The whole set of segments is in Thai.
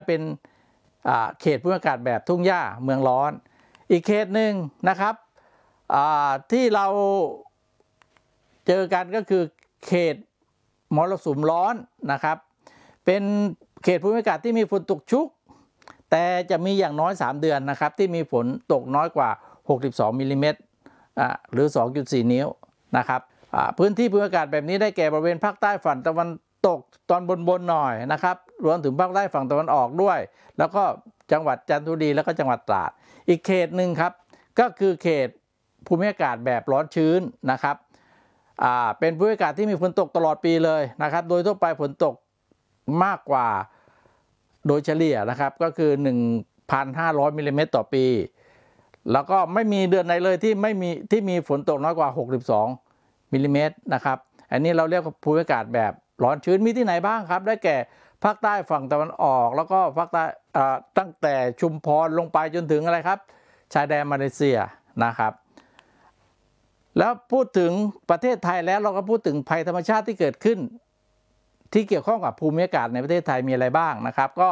เป็นเขตภูมิอากาศแบบทุ่งหญ้าเมืองร้อนอีกเขตหนึ่งนะครับที่เราเจอกันก็คือเขตมรสุมร้อนนะครับเป็นเขตภูมิอากาศที่มีฝนตกชุกแต่จะมีอย่างน้อย3เดือนนะครับที่มีฝนตกน้อยกว่า62มิลลิเมตรหรือ 2.4 นิ้วนะครับพื้นที่ภูมิอากาศแบบนี้ได้แก่บริเวณภาคใต้ฝั่งตะวันตกตอนบนหน่อยนะครับรวมถึงภาคใต้ฝั่งตะวันออกด้วยแล้วก็จังหวัดจันทบุรีแล้วก็จังหวัดตราดอีกเขตหนึ่งครับก็คือเขตภูมิอากาศแบบร้อนชื้นนะครับเป็นภูมิอากาศที่มีฝนตกตลอดปีเลยนะครับโดยทั่วไปฝนตกมากกว่าโดยเฉลี่ยนะครับก็คือ 1,500 มิลลิเมตรต่อปีแล้วก็ไม่มีเดือนไหนเลยที่มีฝนตกน้อยกว่า62มิลลิเมตรนะครับอันนี้เราเรียกว่าภูมิอากาศแบบร้อนชื้นมีที่ไหนบ้างครับได้แก่ภาคใต้ฝั่งตะวันออกแล้วก็ภาคใต้ตั้งแต่ชุมพรลงไปจนถึงอะไรครับชายแดนมาเลเซียนะครับแล้วพูดถึงประเทศไทยแล้วเราก็พูดถึงภัยธรรมชาติที่เกิดขึ้นที่เกี่ยวข้องกับภูมิอากาศในประเทศไทยมีอะไรบ้างนะครับก็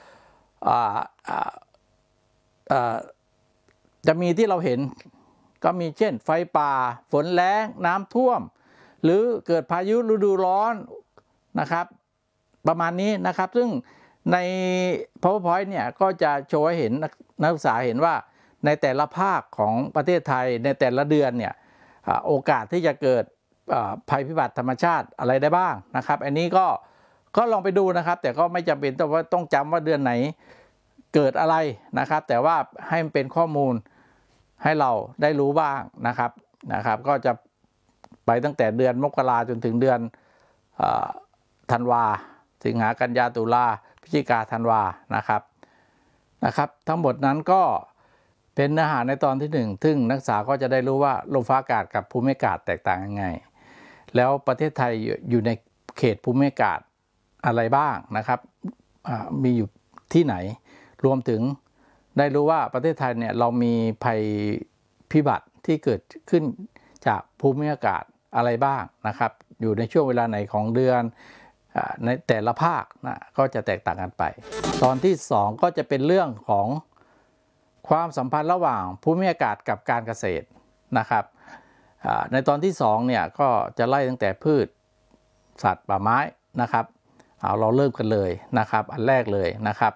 จะมีที่เราเห็นก็มีเช่นไฟป่าฝนแล้งน้ำท่วมหรือเกิดพายุฤดูร้อนนะครับประมาณนี้นะครับซึ่งใน PowerPoint เนี่ยก็จะโชว์ให้เห็นนักศึกษาเห็นว่าในแต่ละภาคของประเทศไทยในแต่ละเดือนเนี่ยโอกาสที่จะเกิดภัยพิบัติธรรมชาติอะไรได้บ้างนะครับอันนี้ก็ลองไปดูนะครับแต่ก็ไม่จำเป็นต้องจำว่าเดือนไหนเกิดอะไรนะครับแต่ว่าให้มันเป็นข้อมูลให้เราได้รู้บ้างนะครับก็จะไปตั้งแต่เดือนมกราจนถึงเดือนธันวาสิงหากันยาตุลาพฤศจิกาธันวานะครับทั้งหมดนั้นก็เป็นเนื้อหาในตอนที่1ซึ่งนักศึกษาก็จะได้รู้ว่าลมฟ้าอากาศกับภูมิอากาศแตกต่างยังไงแล้วประเทศไทยอยู่ในเขตภูมิอากาศอะไรบ้างนะครับมีอยู่ที่ไหนรวมถึงได้รู้ว่าประเทศไทยเนี่ยเรามีภัยพิบัติที่เกิดขึ้นจากภูมิอากาศอะไรบ้างนะครับอยู่ในช่วงเวลาไหนของเดือนในแต่ละภาคก็จะแตกต่างกันไปตอนที่2ก็จะเป็นเรื่องของความสัมพันธ์ระหว่างภูมิอากาศกับการเกษตรนะครับในตอนที่2เนี่ยก็จะไล่ตั้งแต่พืชสัตว์ป่าไม้นะครับเราเริ่มกันเลยนะครับอันแรกเลยนะครับ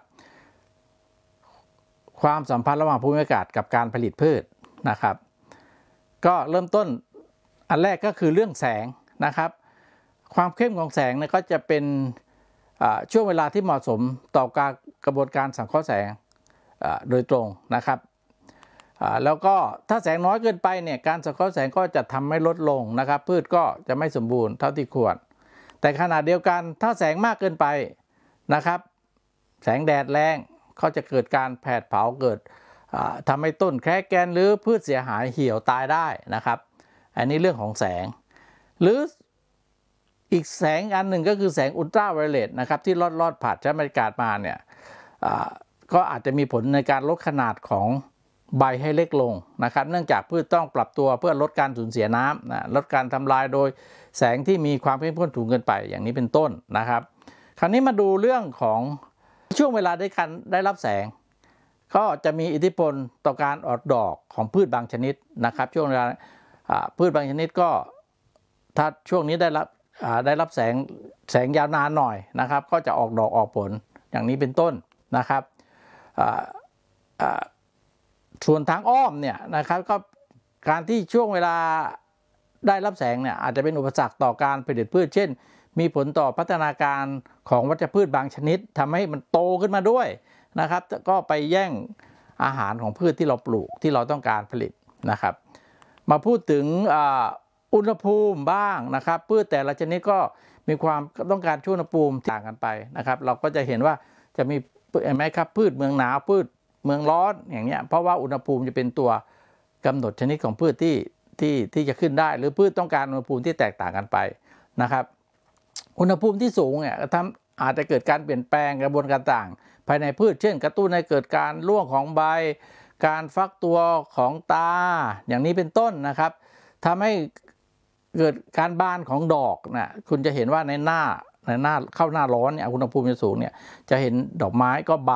ความสัมพันธ์ระหว่างภูมิอากาศกับการผลิตพืชนะครับก็เริ่มต้นอันแรกก็คือเรื่องแสงนะครับความเข้มของแสงเนี่ยก็จะเป็นช่วงเวลาที่เหมาะสมต่อการกระบวนการสังเคราะห์แสงโดยตรงนะครับแล้วก็ถ้าแสงน้อยเกินไปเนี่ยการสังเคราะห์แสงก็จะทำให้ลดลงนะครับพืชก็จะไม่สมบูรณ์เท่าที่ควรแต่ขณะเดียวกันถ้าแสงมากเกินไปนะครับแสงแดดแรงก็จะเกิดการแผดเผาเกิดทำให้ต้นแคระแกนหรือพืชเสียหายเหี่ยวตายได้นะครับอันนี้เรื่องของแสงหรืออีกแสงอันหนึ่งก็คือแสงอุลตราไวโอเลตนะครับที่ลอดผ่านชั้นบรรยากาศมาเนี่ยก็อาจจะมีผลในการลดขนาดของใบให้เล็กลงนะครับเนื่องจากพืชต้องปรับตัวเพื่อลดการสูญเสียน้ำลดการทำลายโดยแสงที่มีความเข้มข้นสูงเกินไปอย่างนี้เป็นต้นนะครับคราวนี้มาดูเรื่องของช่วงเวลาได้รับแสงก็จะมีอิทธิพลต่อการออกดอกของพืชบางชนิดนะครับช่วงเวลาพืชบางชนิดก็ถ้าช่วงนี้ได้รับแสงยาวนานหน่อยนะครับก็จะออกดอกออกผลอย่างนี้เป็นต้นนะครับส่วนทางอ้อมเนี่ยนะครับก็การที่ช่วงเวลาได้รับแสงเนี่ยอาจจะเป็นอุปสรรคต่อการผลิตพืชเช่นมีผลต่อพัฒนาการของวัชพืชบางชนิดทำให้มันโตขึ้นมาด้วยนะครับก็ไปแย่งอาหารของพืชที่เราปลูกที่เราต้องการผลิตนะครับมาพูดถึงอุณหภูมิบ้างนะครับพืชแต่ละชนิดก็มีความต้องการช่วงอุณหภูมิต่างกันไปนะครับเราก็จะเห็นว่าจะมีเห็นไหมครับพืชเมืองหนาวพืชเมืองร้อนอย่างเงี้ยเพราะว่าอุณหภูมิจะเป็นตัวกำหนดชนิดของพืชที่จะขึ้นได้หรือพืชต้องการอุณหภูมิที่แตกต่างกันไปนะครับอุณหภูมิที่สูงเนี่ยอาจจะเกิดการเปลี่ยนแปลงกระบวนการต่างภายในพืชเช่นกระตุ้นให้เกิดการร่วงของใบการฟักตัวของตาอย่างนี้เป็นต้นนะครับทำให้เกิดการบานของดอกนะคุณจะเห็นว่าในหน้าในเข้าหน้าร้อนเนี่ยอุณหภูมิจะสูงเนี่ยจะเห็นดอกไม้ก็บาน